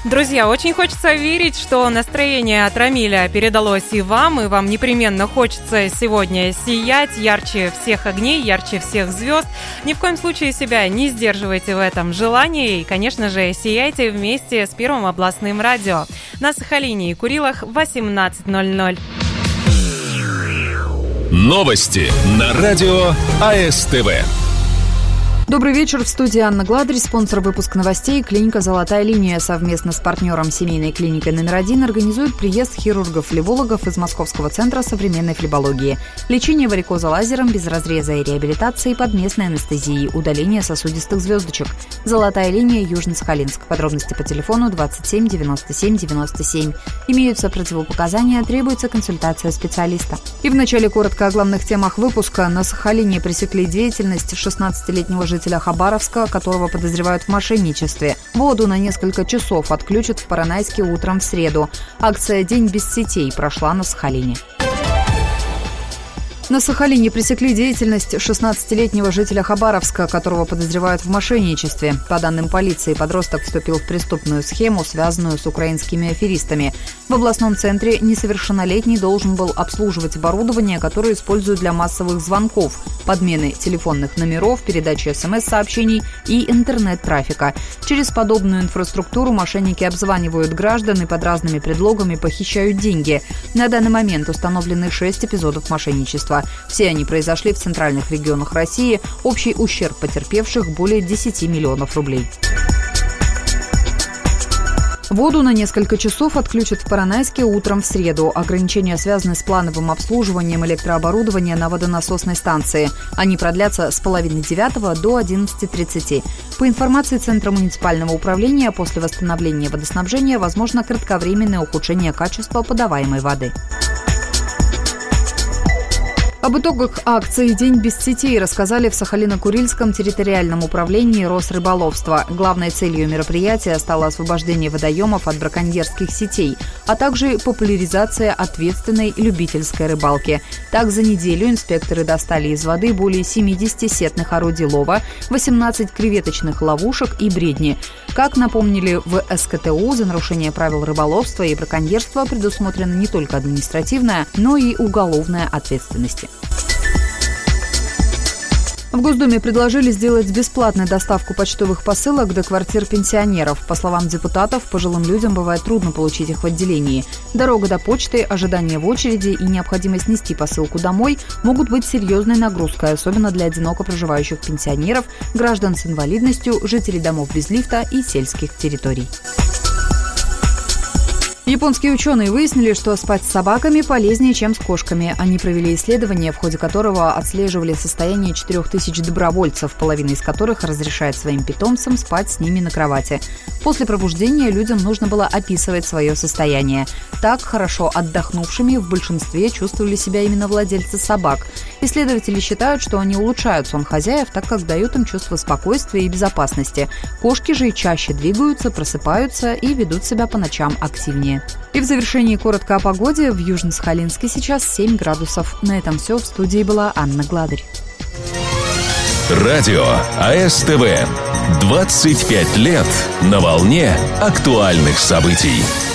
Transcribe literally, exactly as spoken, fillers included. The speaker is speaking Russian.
Друзья, очень хочется верить, что настроение от Рамиля передалось и вам, и вам непременно хочется сегодня сиять ярче всех огней, ярче всех звезд. Ни в коем случае себя не сдерживайте в этом желании и, конечно же, сияйте вместе с Первым областным радио. На Сахалине и Курилах восемнадцать ноль ноль. Новости на радио АСТВ. Добрый вечер. В студии Анна Гладрь, спонсор выпуска новостей. Клиника «Золотая линия» совместно с партнером семейной клиникой номер один организует приезд хирургов-флебологов из Московского центра современной флебологии. Лечение варикоза лазером без разреза и реабилитации под местной анестезией, удаление сосудистых звездочек. «Золотая линия», Южно-Сахалинск. Подробности по телефону двадцать семь девяносто семь девяносто семь. Имеются противопоказания, требуется консультация специалиста. И в начале коротко о главных темах выпуска. На Сахалине пресекли деятельность шестнадцатилетнего жителя жителя Хабаровска, которого подозревают в мошенничестве. Воду на несколько часов отключат в Поронайске утром в среду. Акция «День без сетей» прошла на Сахалине. На Сахалине пресекли деятельность шестнадцатилетнего жителя Хабаровска, которого подозревают в мошенничестве. По данным полиции, подросток вступил в преступную схему, связанную с украинскими аферистами. В областном центре несовершеннолетний должен был обслуживать оборудование, которое используют для массовых звонков, подмены телефонных номеров, передачи смс-сообщений и интернет-трафика. Через подобную инфраструктуру мошенники обзванивают граждан и под разными предлогами похищают деньги. На данный момент установлены шесть эпизодов мошенничества. Все они произошли в центральных регионах России. Общий ущерб потерпевших более десять миллионов рублей. Воду на несколько часов отключат в Поронайске утром в среду. Ограничения связаны с плановым обслуживанием электрооборудования на водонасосной станции. Они продлятся с половины девятого до одиннадцати тридцати. По информации Центра муниципального управления, после восстановления водоснабжения возможно кратковременное ухудшение качества подаваемой воды. Об итогах акции «День без сетей» рассказали в Сахалино-Курильском территориальном управлении Росрыболовства. Главной целью мероприятия стало освобождение водоемов от браконьерских сетей, а также популяризация ответственной любительской рыбалки. Так, за неделю инспекторы достали из воды более семидесяти сетных орудий лова, восемнадцать креветочных ловушек и бредни. Как напомнили в эс ка тэ у, за нарушение правил рыболовства и браконьерства предусмотрена не только административная, но и уголовная ответственность. В Госдуме предложили сделать бесплатную доставку почтовых посылок до квартир пенсионеров. По словам депутатов, пожилым людям бывает трудно получить их в отделении. Дорога до почты, ожидание в очереди и необходимость нести посылку домой могут быть серьезной нагрузкой, особенно для одиноко проживающих пенсионеров, граждан с инвалидностью, жителей домов без лифта и сельских территорий. Японские ученые выяснили, что спать с собаками полезнее, чем с кошками. Они провели исследование, в ходе которого отслеживали состояние четырех тысяч добровольцев, половина из которых разрешает своим питомцам спать с ними на кровати. После пробуждения людям нужно было описывать свое состояние. Так, хорошо отдохнувшими в большинстве чувствовали себя именно владельцы собак. Исследователи считают, что они улучшают сон хозяев, так как дают им чувство спокойствия и безопасности. Кошки же чаще двигаются, просыпаются и ведут себя по ночам активнее. И в завершении коротко о погоде. В Южно-Сахалинске сейчас семь градусов. На этом все. В студии была Анна Гладрь. Радио АСТВ. двадцать пять лет на волне актуальных событий.